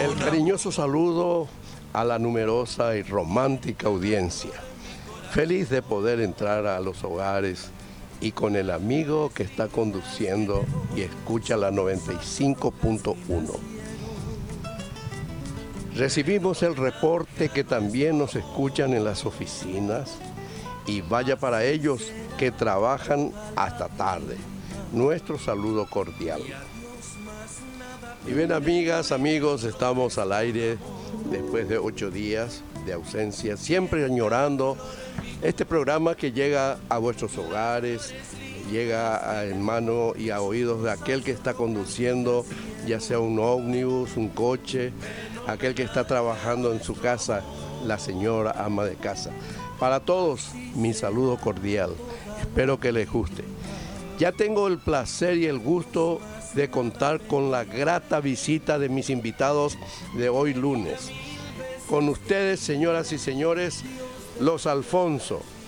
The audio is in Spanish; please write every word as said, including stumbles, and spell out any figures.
El cariñoso saludo a la numerosa y romántica audiencia. Feliz de poder entrar a los hogares y con el amigo que está conduciendo y escucha la noventa y cinco punto uno. Recibimos el reporte que también nos escuchan en las oficinas y vaya para ellos que trabajan hasta tarde. Nuestro saludo cordial. Y bien, amigas, amigos, estamos al aire después de ocho días de ausencia, siempre añorando este programa que llega a vuestros hogares, llega a, en mano y a oídos de aquel que está conduciendo, ya sea un ómnibus, un coche, aquel que está trabajando en su casa, la señora ama de casa. Para todos, mi saludo cordial. Espero que les guste. Ya tengo el placer y el gusto de contar con la grata visita de mis invitados de hoy lunes. Con ustedes, señoras y señores, los Alfonso.